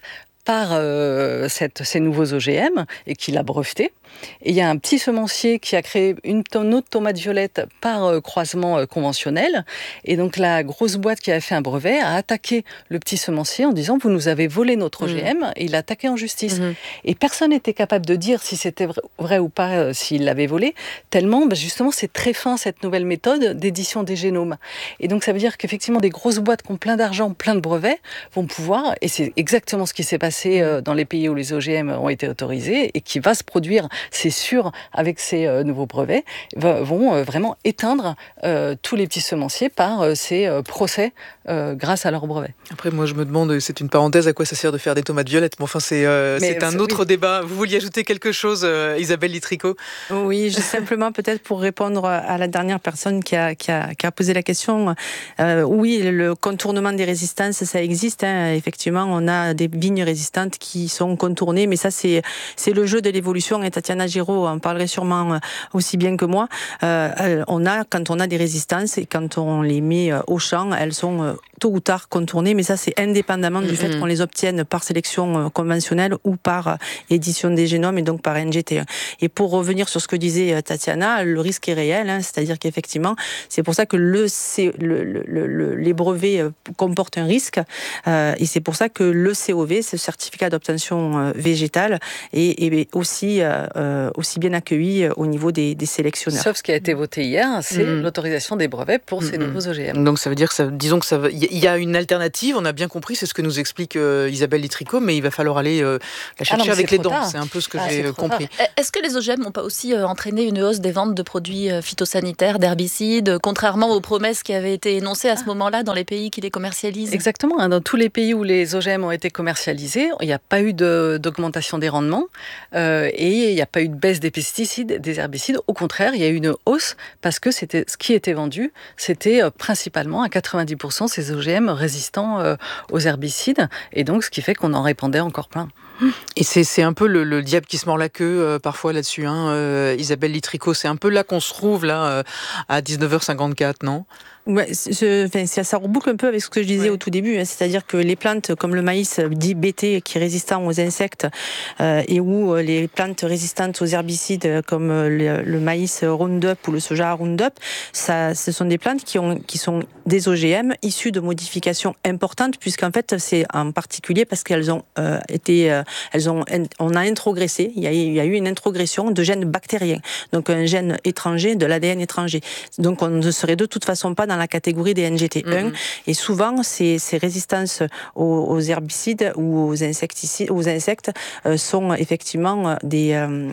par euh, cette, ces nouveaux O G M et qui l'a breveté. Et il y a un petit semencier qui a créé une, une autre tomate violette par euh, croisement euh, conventionnel. Et donc la grosse boîte qui a fait un brevet a attaqué le petit semencier en disant « vous nous avez volé notre O G M mmh. » et il l'a attaqué en justice. Mmh. Et personne n'était capable de dire si c'était vrai, vrai ou pas, euh, s'il l'avait volé, tellement bah, justement c'est très fin cette nouvelle méthode d'édition des génomes. Et donc ça veut dire qu'effectivement des grosses boîtes qui ont plein d'argent, plein de brevets, vont pouvoir, et c'est exactement ce qui s'est passé euh, dans les pays où les O G M ont été autorisés et qui va se produire, c'est sûr, avec ces euh, nouveaux brevets, va, vont euh, vraiment éteindre euh, tous les petits semenciers par euh, ces euh, procès euh, grâce à leurs brevets. Après, moi je me demande, c'est une parenthèse, à quoi ça sert de faire des tomates violettes, mais enfin c'est, euh, mais c'est un autre oui. débat. Vous vouliez ajouter quelque chose, euh, Isabelle Litrico ? Oui, juste simplement peut-être pour répondre à la dernière personne qui a, qui a, qui a posé la question. Euh, oui, le contournement des résistances, ça existe. Hein. Effectivement, on a des vignes résistantes qui sont contournées, mais ça, c'est, c'est le jeu de l'évolution. Et Tatiana Giraud en parlerait sûrement aussi bien que moi. Euh, on a, quand on a des résistances et quand on les met au champ, elles sont tôt ou tard contournées, mais ça, c'est indépendamment du mm-hmm. fait qu'on les obtienne par sélection conventionnelle ou par édition des génomes et donc par N G T un. Et pour revenir sur ce que disait Tatiana, le risque est réel, hein, c'est-à-dire qu'effectivement, c'est pour ça que le, le, le, le, les brevets comportent un risque, euh, et c'est pour ça que le C O V, ce certificat d'obtention euh, végétale, est, est aussi, euh, aussi bien accueilli au niveau des, des sélectionneurs. Sauf ce qui a été voté hier, c'est mmh. l'autorisation des brevets pour mmh. ces nouveaux O G M. Donc ça veut dire que ça, disons que ça, il y a une alternative, on a bien compris, c'est ce que nous explique euh, Isabelle Litrico, mais il va falloir aller euh, la chercher ah non, avec les dents. Tard. C'est un peu ce que ah, j'ai compris. Tard. Est-ce que les O G M n'ont pas aussi euh, entraîné une hausse des ventes de produits euh, phytosanitaires, d'herbicides, contrairement aux promesses qui avaient été énoncées à ce moment-là dans les pays qui les commercialisent ? Exactement. Hein, dans tous les pays où les O G M ont été commercialisés, il n'y a pas eu de, d'augmentation des rendements euh, et il n'y a pas eu de baisse des pesticides, des herbicides. Au contraire, il y a eu une hausse parce que c'était, ce qui était vendu, c'était euh, principalement à quatre-vingt-dix pour cent ces O G M résistants euh, aux herbicides. Et donc, ce qui fait qu'on en répandait encore plein. Et c'est, c'est un peu le, le diable qui se mord la queue euh, parfois là-dessus, hein, euh, Isabelle Litrico. C'est un peu là qu'on se trouve là euh, à dix-neuf heures cinquante-quatre, non ? Ouais, je, enfin, ça, ça reboucle un peu avec ce que je disais ouais. au tout début, hein, c'est-à-dire que les plantes comme le maïs dit B T qui est résistant aux insectes euh, et ou les plantes résistantes aux herbicides comme le, le maïs Roundup ou le soja Roundup, ça, ce sont des plantes qui, ont, qui sont des O G M issus de modifications importantes puisqu'en fait c'est en particulier parce qu'elles ont euh, été, euh, elles ont, on a introgressé, il y a, il y a eu une introgression de gènes bactériens, donc un gène étranger, de l'A D N étranger. Donc on ne serait de toute façon pas dans la catégorie des N G T un. Mmh. Et souvent, ces, ces résistances aux, aux herbicides ou aux insecticides, aux insectes euh, sont effectivement des, euh,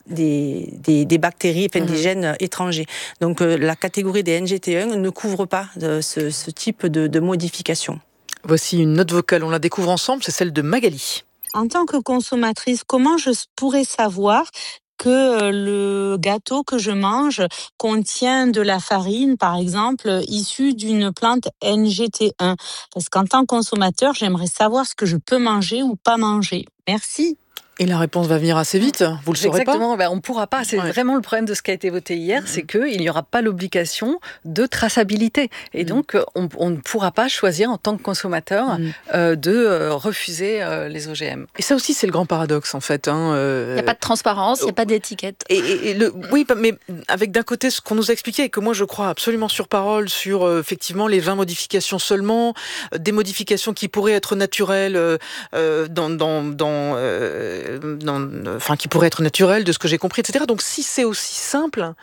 des, des, des bactéries, enfin, mmh. des gènes étrangers. Donc euh, la catégorie des N G T un ne couvre pas de ce, ce type de, de modification. Voici une note vocale, on la découvre ensemble, c'est celle de Magali. En tant que consommatrice, comment je pourrais savoir que le gâteau que je mange contient de la farine, par exemple, issue d'une plante N G T un. Parce qu'en tant que consommateur, j'aimerais savoir ce que je peux manger ou pas manger. Merci. Et la réponse va venir assez vite, vous le saurez pas ? Exactement, ben on ne pourra pas. C'est ouais. vraiment le problème de ce qui a été voté hier, mmh. c'est qu'il n'y aura pas l'obligation de traçabilité. Et mmh. donc, on, on ne pourra pas choisir en tant que consommateur mmh. euh, de euh, refuser euh, les O G M. Et ça aussi, c'est le grand paradoxe, en fait. Hein, euh... Il n'y a pas de transparence, il n'y a pas d'étiquette. Et, et, et le, oui, mais avec d'un côté ce qu'on nous a expliqué, et que moi je crois absolument sur parole, sur euh, effectivement les vingt modifications seulement, euh, des modifications qui pourraient être naturelles euh, dans... dans, dans euh, Dans, enfin, qui pourrait être naturel de ce que j'ai compris, et cetera. Donc si c'est aussi simple,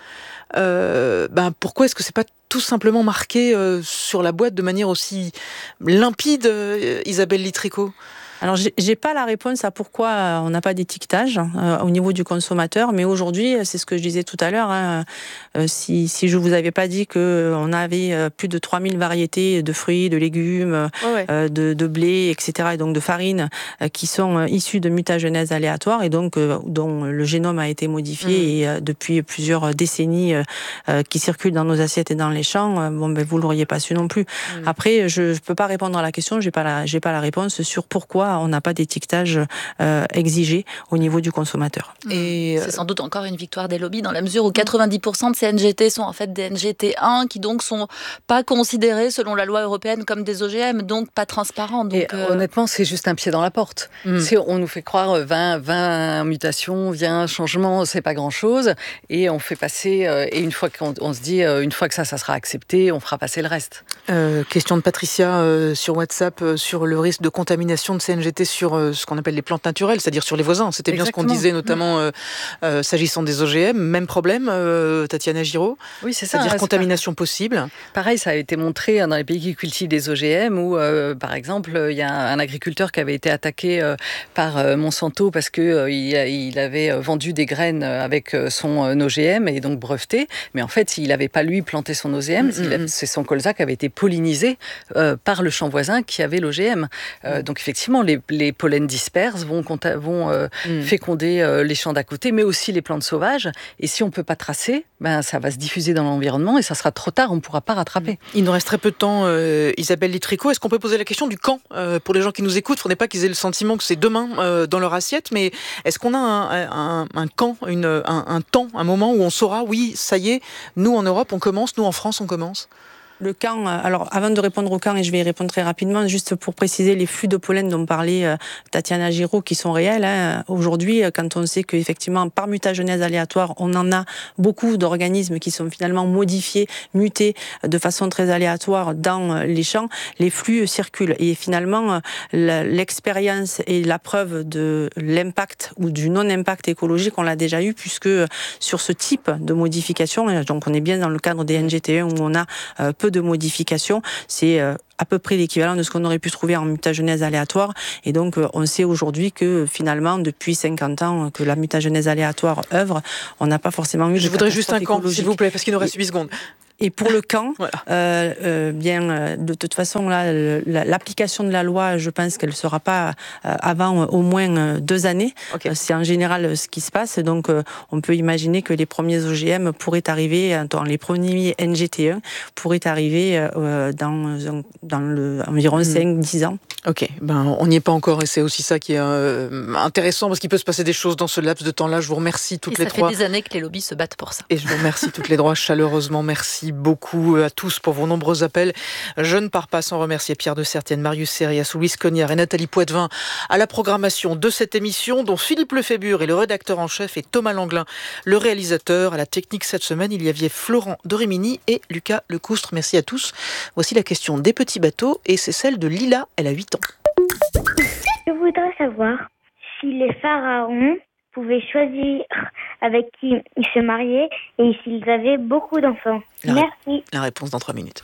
euh, ben, pourquoi est-ce que c'est pas tout simplement marqué euh, sur la boîte de manière aussi limpide, euh, Isabelle Litrico ? Alors, j'ai, j'ai pas la réponse à pourquoi on n'a pas d'étiquetage euh, au niveau du consommateur, mais aujourd'hui, c'est ce que je disais tout à l'heure, hein, euh, si, si je vous avais pas dit qu'on avait plus de trois mille variétés de fruits, de légumes, oh ouais. euh, de, de blé, et cetera, et donc de farine, euh, qui sont euh, issus de mutagenèse aléatoire, et donc euh, dont le génome a été modifié, mmh. et euh, depuis plusieurs décennies, euh, euh, qui circulent dans nos assiettes et dans les champs, euh, bon, ben, vous l'auriez pas su non plus. Mmh. Après, je, je peux pas répondre à la question, j'ai pas la, j'ai pas la réponse sur pourquoi pas, on n'a pas d'étiquetage euh, exigé au niveau du consommateur. Et c'est sans doute encore une victoire des lobbies dans la mesure où quatre-vingt-dix pour cent de ces N G T sont en fait des N G T un qui donc sont pas considérés selon la loi européenne comme des O G M, donc pas transparents. Donc, et euh... honnêtement, c'est juste un pied dans la porte. Mm. C'est, on nous fait croire vingt, vingt mutations, vingt changements, c'est pas grand-chose, et on fait passer. Euh, et une fois qu'on on se dit, euh, une fois que ça, ça sera accepté, on fera passer le reste. Euh, question de Patricia euh, sur WhatsApp euh, sur le risque de contamination de ces N G T sur euh, ce qu'on appelle les plantes naturelles, c'est-à-dire sur les voisins. C'était bien Exactement. Ce qu'on disait, notamment euh, euh, s'agissant des O G M. Même problème, euh, Tatiana Giraud. Oui, c'est ça. C'est-à-dire hein, contamination c'est possible. Pareil, ça a été montré dans les pays qui cultivent des O G M où, euh, par exemple, il y a un agriculteur qui avait été attaqué euh, par euh, Monsanto parce que euh, il, il avait vendu des graines avec son euh, O G M et donc breveté, mais en fait, il n'avait pas lui planté son O G M. Mm-hmm. C'est son colza qui avait été pollinisé euh, par le champ voisin qui avait l'O G M. Euh, mm. Donc effectivement, les, les pollens disperses vont, vont euh, mm. féconder euh, les champs d'à côté, mais aussi les plantes sauvages. Et si on ne peut pas tracer, ben, ça va se diffuser dans l'environnement et ça sera trop tard, on ne pourra pas rattraper. Il nous reste très peu de temps, euh, Isabelle Litrico. Est-ce qu'on peut poser la question du quand euh, pour les gens qui nous écoutent? Il ne faudrait pas qu'ils aient le sentiment que c'est demain euh, dans leur assiette, mais est-ce qu'on a un, un, un quand, une, un, un temps, un moment où on saura, oui, ça y est, nous en Europe on commence, nous en France on commence? Le camp, alors avant de répondre au camp, et je vais y répondre très rapidement, juste pour préciser les flux de pollen dont parlait euh, Tatiana Giraud qui sont réels. Hein. Aujourd'hui, quand on sait qu'effectivement, par mutagenèse aléatoire, on en a beaucoup d'organismes qui sont finalement modifiés, mutés de façon très aléatoire dans les champs, les flux circulent. Et finalement, l'expérience et la preuve de l'impact ou du non-impact écologique, on l'a déjà eu, puisque sur ce type de modification, donc on est bien dans le cadre des N G T un où on a euh, peu de modifications, c'est euh, à peu près l'équivalent de ce qu'on aurait pu trouver en mutagenèse aléatoire. Et donc, euh, on sait aujourd'hui que finalement, depuis cinquante ans que la mutagenèse aléatoire œuvre, on n'a pas forcément eu de. Je voudrais juste un camp, s'il vous plaît, parce qu'il nous reste huit secondes. Et pour le camp, voilà. euh, euh, bien, euh, de toute façon, là, l'application de la loi, je pense qu'elle ne sera pas euh, avant euh, au moins euh, deux années. Okay. Euh, c'est en général euh, ce qui se passe. Donc, euh, on peut imaginer que les premiers O G M pourraient arriver, dans les premiers N G T un, pourraient arriver euh, dans, dans le, environ mmh. cinq dix ans. Ok, ben, on n'y est pas encore et c'est aussi ça qui est euh, intéressant parce qu'il peut se passer des choses dans ce laps de temps-là. Je vous remercie toutes et les trois. Ça fait des années que les lobbies se battent pour ça. Et je vous remercie toutes les trois chaleureusement. Merci beaucoup à tous pour vos nombreux appels. Je ne pars pas sans remercier Pierre de Sertienne, Marius Serias, Louise Cognard et Nathalie Poitvin à la programmation de cette émission dont Philippe Lefébure est le rédacteur en chef et Thomas Langlin le réalisateur. À la technique cette semaine, il y avait Florent Dorémini et Lucas Lecoustre. Merci à tous. Voici la question des petits bateaux et c'est celle de Lila. Elle a huit ans. Je voudrais savoir si les pharaons pouvaient choisir avec qui ils se mariaient et s'ils avaient beaucoup d'enfants. La Merci. Ré- la réponse dans trois minutes.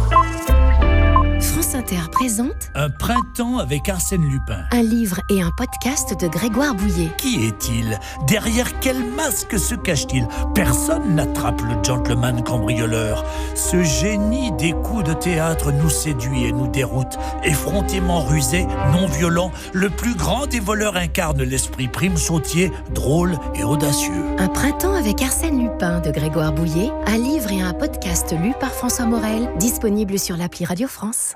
France Inter présente Un printemps avec Arsène Lupin. Un livre et un podcast de Grégoire Bouillet. Qui est-il? Derrière quel masque se cache-t-il? Personne n'attrape le gentleman cambrioleur. Ce génie des coups de théâtre nous séduit et nous déroute. Effrontément rusé, non violent, le plus grand des voleurs incarne l'esprit prime sautier, drôle et audacieux. Un printemps avec Arsène Lupin de Grégoire Bouillet. Un livre et un podcast lu par François Morel, disponible sur l'appli Radio France.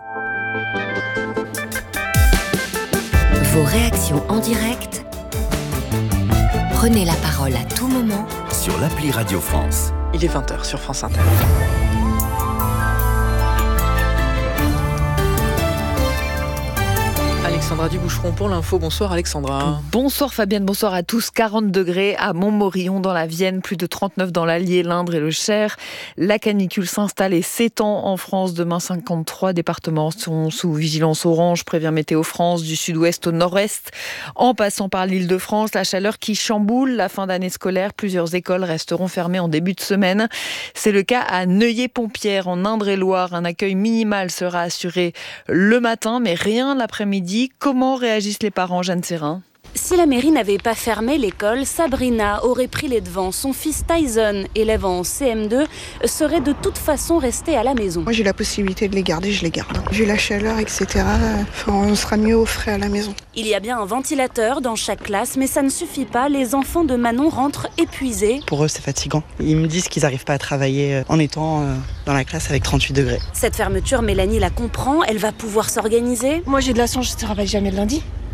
Vos réactions en direct. Prenez la parole à tout moment sur l'appli Radio France. Il est vingt heures sur France Inter. Alexandra Duboucheron pour l'info. Bonsoir Alexandra. Bonsoir Fabienne, bonsoir à tous. quarante degrés à Montmorillon dans la Vienne, plus de trente-neuf dans l'Allier, l'Indre et le Cher. La canicule s'installe et s'étend en France. Demain, cinquante-trois départements sont sous vigilance orange, prévient Météo France, du sud-ouest au nord-est. En passant par l'Île-de-France, la chaleur qui chamboule la fin d'année scolaire. Plusieurs écoles resteront fermées en début de semaine. C'est le cas à Neuilly-Pompierre, en Indre-et-Loire. Un accueil minimal sera assuré le matin, mais rien l'après-midi. Comment réagissent les parents, Jeanne Serrin ? Si la mairie n'avait pas fermé l'école, Sabrina aurait pris les devants. Son fils Tyson, élève en C M deux, serait de toute façon resté à la maison. Moi j'ai la possibilité de les garder, je les garde. Vu la chaleur, et cetera, enfin, on sera mieux au frais à la maison. Il y a bien un ventilateur dans chaque classe, mais ça ne suffit pas. Les enfants de Manon rentrent épuisés. Pour eux c'est fatigant. Ils me disent qu'ils n'arrivent pas à travailler en étant dans la classe avec trente-huit degrés. Cette fermeture, Mélanie la comprend, elle va pouvoir s'organiser. Moi j'ai de la chance, je ne travaille jamais le lundi.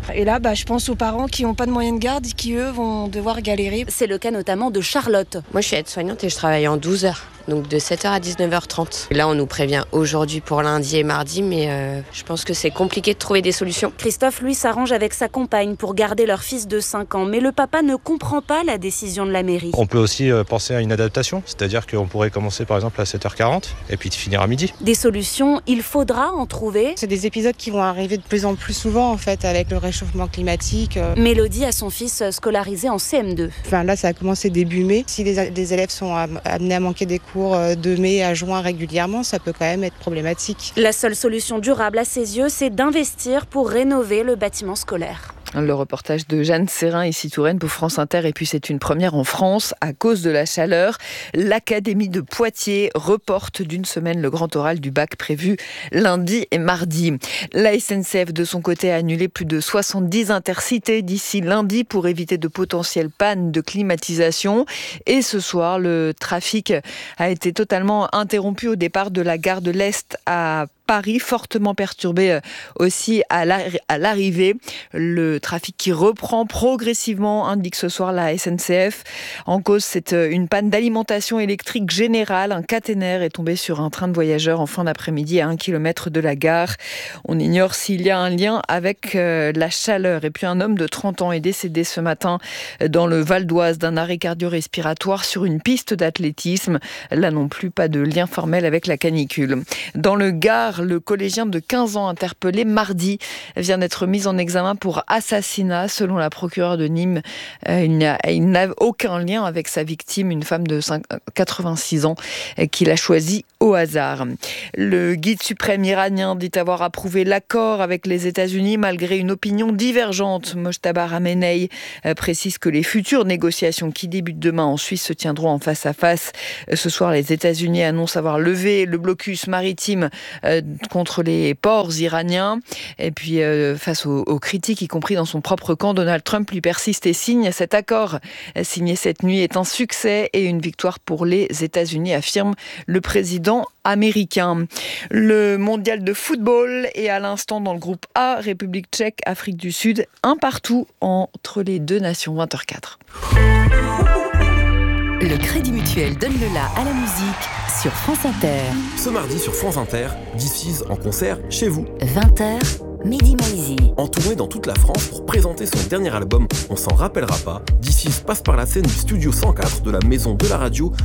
Et là, bah, je pense aux parents qui n'ont pas de moyens de garde et qui, eux, vont devoir galérer. C'est le cas notamment de Charlotte. Moi, je suis aide-soignante et je travaille en douze heures. Donc de sept heures à dix-neuf heures trente. Là, on nous prévient aujourd'hui pour lundi et mardi, mais euh, je pense que c'est compliqué de trouver des solutions. Christophe, lui, s'arrange avec sa compagne pour garder leur fils de cinq ans. Mais le papa ne comprend pas la décision de la mairie. On peut aussi penser à une adaptation, c'est-à-dire qu'on pourrait commencer par exemple à sept heures quarante et puis finir à midi. Des solutions, il faudra en trouver. C'est des épisodes qui vont arriver de plus en plus souvent en fait avec le réchauffement climatique. Mélodie a son fils scolarisé en C M deux. Enfin là, ça a commencé début mai. Si les, les élèves sont amenés à manquer des cours de mai à juin régulièrement, ça peut quand même être problématique. La seule solution durable à ses yeux, c'est d'investir pour rénover le bâtiment scolaire. Le reportage de Jeanne Serrin, ici Touraine pour France Inter. Et puis c'est une première en France à cause de la chaleur. L'Académie de Poitiers reporte d'une semaine le grand oral du bac prévu lundi et mardi. La S N C F de son côté a annulé plus de soixante-dix intercités d'ici lundi pour éviter de potentielles pannes de climatisation. Et ce soir, le trafic a été totalement interrompu au départ de la gare de l'Est à Paris, fortement perturbé aussi à l'arrivée. Le trafic qui reprend progressivement, indique ce soir la S N C F. En cause, c'est une panne d'alimentation électrique générale. Un caténaire est tombé sur un train de voyageurs en fin d'après-midi à un kilomètre de la gare. On ignore s'il y a un lien avec la chaleur. Et puis un homme de trente ans est décédé ce matin dans le Val d'Oise d'un arrêt cardio-respiratoire sur une piste d'athlétisme. Là non plus, pas de lien formel avec la canicule. Dans le Gard, le collégien de quinze ans interpellé mardi vient d'être mis en examen pour assassinat. Selon la procureure de Nîmes, il n'a, il n'a aucun lien avec sa victime, une femme de quatre-vingt-six ans qu'il a choisie au hasard. Le guide suprême iranien dit avoir approuvé l'accord avec les États-Unis malgré une opinion divergente. Mojtaba Khamenei précise que les futures négociations qui débutent demain en Suisse se tiendront en face à face. Ce soir, les États-Unis annoncent avoir levé le blocus maritime contre les ports iraniens. Et puis, euh, face aux, aux critiques, y compris dans son propre camp, Donald Trump lui persiste et signe. Cet accord signé cette nuit est un succès et une victoire pour les États-Unis, affirme le président américain. Le mondial de football est à l'instant dans le groupe A, République tchèque, Afrique du Sud, un partout entre les deux nations. vingt heures quatre. Le Crédit Mutuel donne le la à la musique sur France Inter. Ce mardi sur France Inter, This Is en concert chez vous. vingt heures, Mehdi Maizi. En tournée dans toute la France pour présenter son dernier album, on s'en rappellera pas. This Is passe par la scène du studio cent quatre de la Maison de la Radio